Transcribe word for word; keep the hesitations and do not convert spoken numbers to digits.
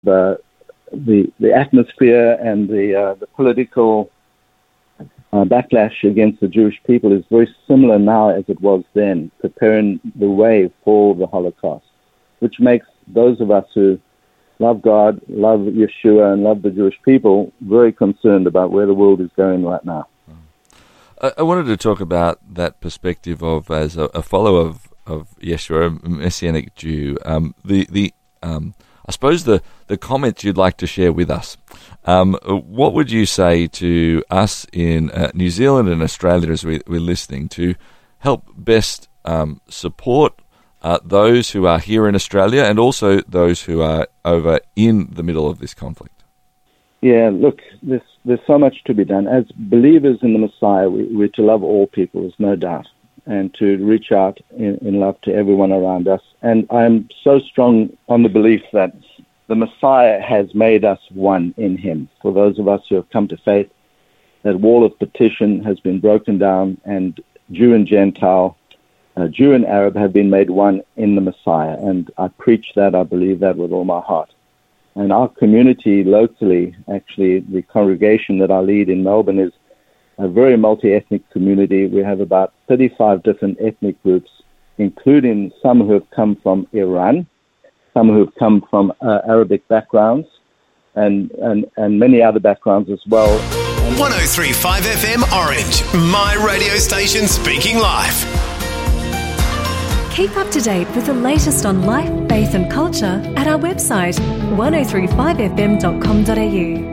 the the, the atmosphere and the uh, the political uh, backlash against the Jewish people is very similar now as it was then, preparing the way for the Holocaust, which makes those of us who love God, love Yeshua, and love the Jewish people very concerned about where the world is going right now. I wanted to talk about that perspective of, as a, a follower of, of Yeshua, a Messianic Jew, um, the, the um, I suppose the, the comments you'd like to share with us. Um, what would you say to us in uh, New Zealand and Australia as we, we're listening to help best um, support uh, those who are here in Australia and also those who are over in the middle of this conflict? Yeah, look, there's, there's so much to be done. As believers in the Messiah, we, we're to love all people, there's no doubt, and to reach out in, in love to everyone around us. And I'm so strong on the belief that the Messiah has made us one in him. For those of us who have come to faith, that wall of partition has been broken down, and Jew and Gentile, uh, Jew and Arab have been made one in the Messiah. And I preach that, I believe that with all my heart. And our community locally, actually, the congregation that I lead in Melbourne is a very multi-ethnic community. We have about thirty-five different ethnic groups, including some who have come from Iran, some who have come from uh, Arabic backgrounds, and, and, and many other backgrounds as well. one oh three point five F M Orange, my radio station speaking life. Keep up to date with the latest on life, faith and culture at our website one oh three five f m dot com dot a u.